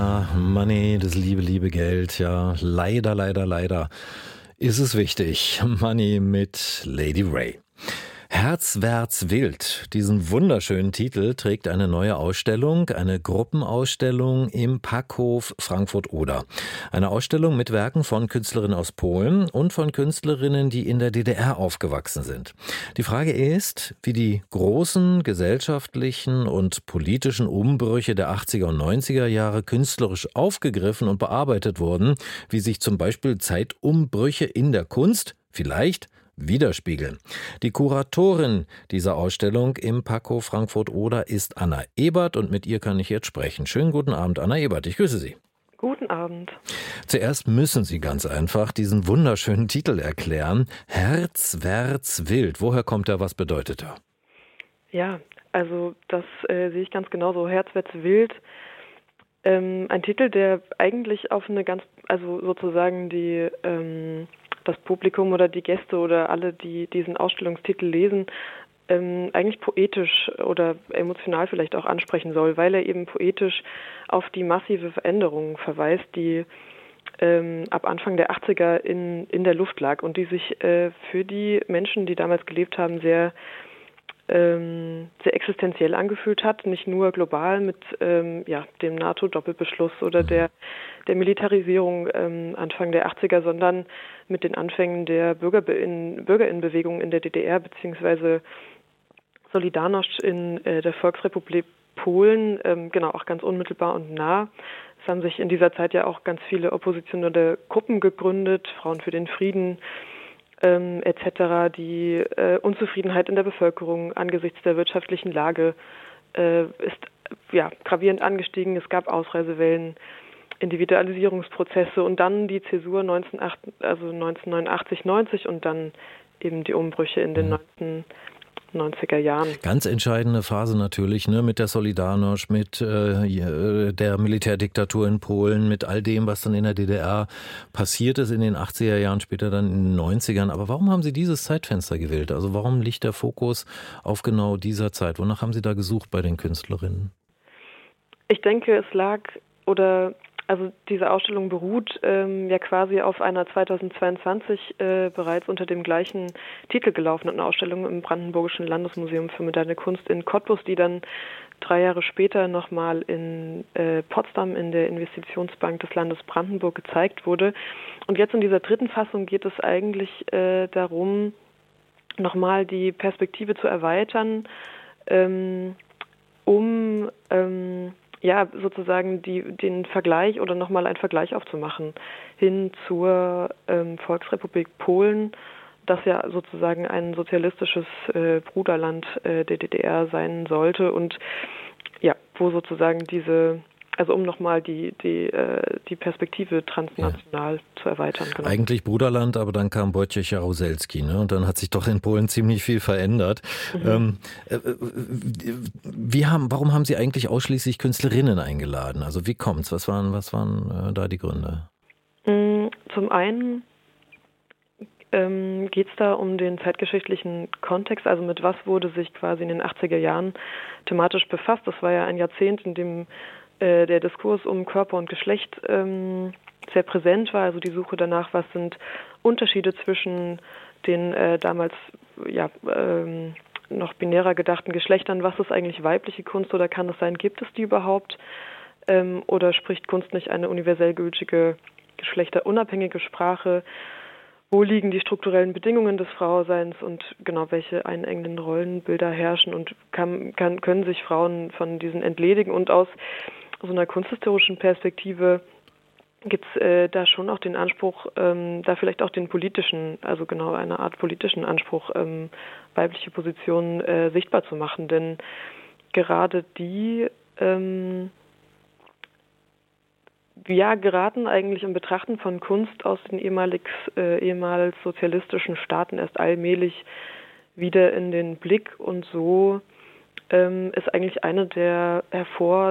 Money, das liebe Geld, ja, leider ist es wichtig. Money mit Lady Ray. Herzwärts wild. Diesen wunderschönen Titel trägt eine neue Ausstellung, eine Gruppenausstellung im Packhof Frankfurt-Oder. Eine Ausstellung mit Werken von Künstlerinnen aus Polen und von Künstlerinnen, die in der DDR aufgewachsen sind. Die Frage ist, wie die großen gesellschaftlichen und politischen Umbrüche der 80er und 90er Jahre künstlerisch aufgegriffen und bearbeitet wurden, wie sich zum Beispiel Zeitumbrüche in der Kunst vielleicht widerspiegeln. Die Kuratorin dieser Ausstellung im Packhof Frankfurt-Oder ist Anna Ebert und mit ihr kann ich jetzt sprechen. Schönen guten Abend, Anna Ebert, ich grüße Sie. Guten Abend. Zuerst müssen Sie ganz einfach diesen wunderschönen Titel erklären. Herzwärts wild. Woher kommt er, was bedeutet er? Ja, also das sehe ich ganz genauso. Herzwärts wild. Ein Titel, der eigentlich auf eine ganz, also sozusagen das Publikum oder die Gäste oder alle, die diesen Ausstellungstitel lesen, eigentlich poetisch oder emotional vielleicht auch ansprechen soll, weil er eben poetisch auf die massive Veränderung verweist, die ab Anfang der 80er in der Luft lag und die sich für die Menschen, die damals gelebt haben, sehr existenziell angefühlt hat, nicht nur global mit dem NATO-Doppelbeschluss oder der Militarisierung Anfang der 80er, sondern mit den Anfängen der Bürgerinnenbewegung in der DDR beziehungsweise Solidarność in der Volksrepublik Polen, auch ganz unmittelbar und nah. Es haben sich in dieser Zeit ja auch ganz viele oppositionelle Gruppen gegründet, Frauen für den Frieden, etc. Die Unzufriedenheit in der Bevölkerung angesichts der wirtschaftlichen Lage ist gravierend angestiegen. Es gab Ausreisewellen, Individualisierungsprozesse und dann die Zäsur 1989, 90 und dann eben die Umbrüche in den 90er Jahren. Ganz entscheidende Phase natürlich, ne, mit der Solidarność, mit der Militärdiktatur in Polen, mit all dem, was dann in der DDR passiert ist in den 80er Jahren, später dann in den 90ern. Aber warum haben Sie dieses Zeitfenster gewählt? Also warum liegt der Fokus auf genau dieser Zeit? Wonach haben Sie da gesucht bei den Künstlerinnen? Ich denke, diese Ausstellung beruht quasi auf einer 2022 bereits unter dem gleichen Titel gelaufenen Ausstellung im Brandenburgischen Landesmuseum für moderne Kunst in Cottbus, die dann 3 Jahre später nochmal in Potsdam in der Investitionsbank des Landes Brandenburg gezeigt wurde. Und jetzt in dieser dritten Fassung geht es eigentlich darum, nochmal die Perspektive zu erweitern, sozusagen den Vergleich oder nochmal einen Vergleich aufzumachen hin zur Volksrepublik Polen, das ja sozusagen ein sozialistisches Bruderland der DDR sein sollte und wo sozusagen um nochmal die Perspektive transnational zu erweitern. Genau. Eigentlich Bruderland, aber dann kam Wojciech Jaruzelski, ne? Und dann hat sich doch in Polen ziemlich viel verändert. Warum haben Sie eigentlich ausschließlich Künstlerinnen eingeladen? Also wie kommt's? Was waren da die Gründe? Zum einen geht es da um den zeitgeschichtlichen Kontext, also mit was wurde sich quasi in den 80er Jahren thematisch befasst. Das war ja ein Jahrzehnt, in dem der Diskurs um Körper und Geschlecht sehr präsent war, also die Suche danach, was sind Unterschiede zwischen den damals noch binärer gedachten Geschlechtern, was ist eigentlich weibliche Kunst oder kann es sein, gibt es die überhaupt oder spricht Kunst nicht eine universell gültige, geschlechterunabhängige Sprache? Wo liegen die strukturellen Bedingungen des Frauseins und genau welche einengenden Rollenbilder herrschen und können sich Frauen von diesen entledigen? Und aus so einer kunsthistorischen Perspektive gibt es da schon auch den Anspruch, da vielleicht auch den politischen, also genau eine Art politischen Anspruch, weibliche Positionen sichtbar zu machen. Denn gerade die geraten eigentlich im Betrachten von Kunst aus den ehemals sozialistischen Staaten erst allmählich wieder in den Blick und so ist eigentlich eine der